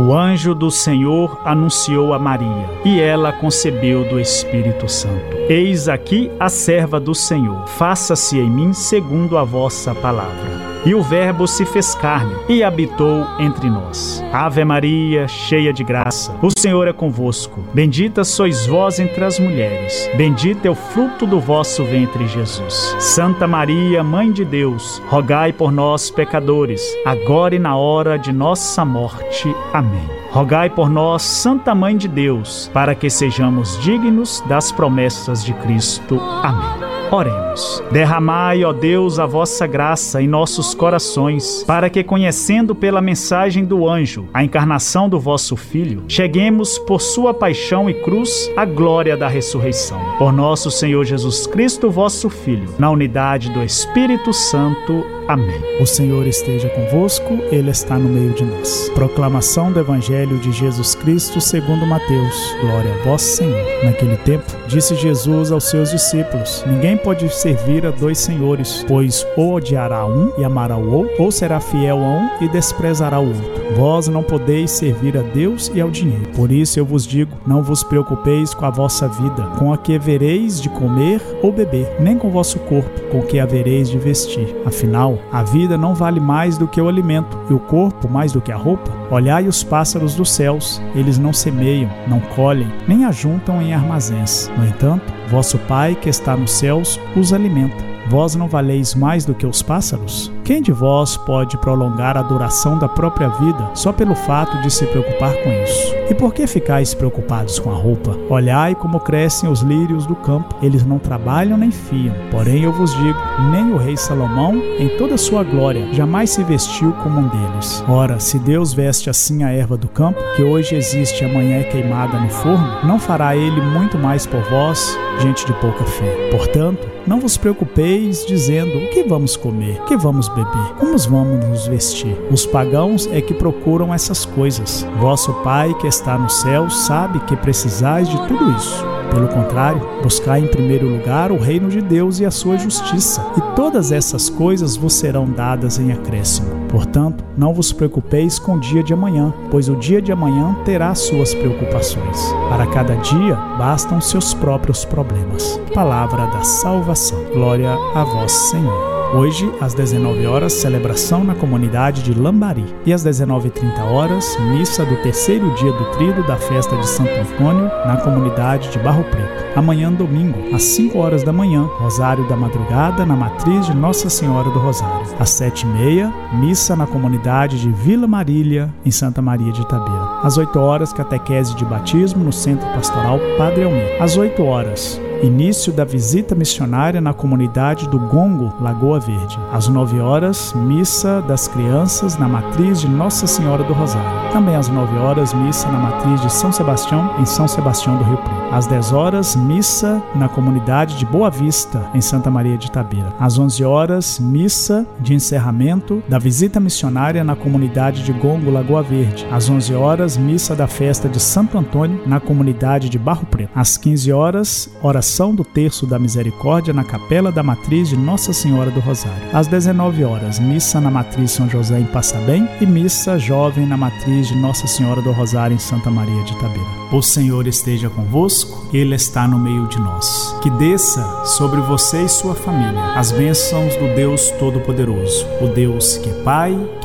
O anjo do Senhor anunciou a Maria, e ela concebeu do Espírito Santo. Eis aqui a serva do Senhor, faça-se em mim segundo a vossa palavra. E o Verbo se fez carne e habitou entre nós. Ave Maria, cheia de graça, o Senhor é convosco. Bendita sois vós entre as mulheres. Bendito é o fruto do vosso ventre, Jesus. Santa Maria, Mãe de Deus, rogai por nós, pecadores, agora e na hora de nossa morte. Amém. Rogai por nós, Santa Mãe de Deus, para que sejamos dignos das promessas de Cristo. Amém. Oremos. Derramai, ó Deus, a vossa graça em nossos corações, para que, conhecendo pela mensagem do anjo a encarnação do vosso Filho, cheguemos por sua paixão e cruz à glória da ressurreição. Por nosso Senhor Jesus Cristo, vosso Filho, na unidade do Espírito Santo. Amém. O Senhor esteja convosco, Ele está no meio de nós. Proclamação do Evangelho de Jesus Cristo segundo Mateus. Glória a vós, Senhor. Naquele tempo, disse Jesus aos seus discípulos: ninguém pode servir a dois senhores, pois ou odiará um e amará o outro, ou será fiel a um e desprezará o outro. Vós não podeis servir a Deus e ao dinheiro. Por isso eu vos digo, não vos preocupeis com a vossa vida, com a que havereis de comer ou beber, nem com o vosso corpo, com o que havereis de vestir. Afinal, a vida não vale mais do que o alimento, e o corpo mais do que a roupa. Olhai os pássaros dos céus, eles não semeiam, não colhem, nem ajuntam em armazéns. No entanto, vosso Pai que está nos céus os alimenta. Vós não valeis mais do que os pássaros? Quem de vós pode prolongar a duração da própria vida só pelo fato de se preocupar com isso? E por que ficais preocupados com a roupa? Olhai como crescem os lírios do campo, eles não trabalham nem fiam. Porém eu vos digo, nem o rei Salomão, em toda a sua glória, jamais se vestiu como um deles. Ora, se Deus veste assim a erva do campo, que hoje existe e amanhã é queimada no forno, não fará ele muito mais por vós, gente de pouca fé. Portanto, não vos preocupeis dizendo: o que vamos comer? O que vamos beber? Como vamos nos vestir? Os pagãos é que procuram essas coisas. Vosso Pai que está no céu sabe que precisais de tudo isso. Pelo contrário, buscai em primeiro lugar o reino de Deus e a sua justiça, e todas essas coisas vos serão dadas em acréscimo. Portanto, não vos preocupeis com o dia de amanhã, pois o dia de amanhã terá suas preocupações. Para cada dia bastam seus próprios problemas. Palavra da salvação. Glória a vós, Senhor. Hoje, às 19 horas, celebração na comunidade de Lambari. E às 19h30, missa do terceiro dia do tríduo da festa de Santo Antônio, na comunidade de Barro Preto. Amanhã, domingo, às 5 horas da manhã, Rosário da Madrugada, na matriz de Nossa Senhora do Rosário. Às 7h30, missa na comunidade de Vila Marília, em Santa Maria de Itabira. Às 8 horas, catequese de batismo no Centro Pastoral Padre Almir. Às 8 horas, início da visita missionária na comunidade do Gongo, Lagoa Verde. Às 9 horas, missa das crianças na matriz de Nossa Senhora do Rosário. Também às 9 horas, missa na matriz de São Sebastião, em São Sebastião do Rio Preto. Às 10 horas, missa na comunidade de Boa Vista, em Santa Maria de Itabira. Às 11 horas, missa de encerramento da visita missionária na comunidade de Gongo, Lagoa Verde. Às 11 horas, missa da festa de Santo Antônio, na comunidade de Barro Preto. Às 15 horas, oração do Terço da Misericórdia na Capela da Matriz de Nossa Senhora do Rosário. Às 19 horas, missa na Matriz São José em Passabém e missa jovem na Matriz de Nossa Senhora do Rosário em Santa Maria de Itabira. O Senhor esteja convosco, Ele está no meio de nós. Que desça sobre você e sua família as bênçãos do Deus Todo-Poderoso, o Deus que é Pai,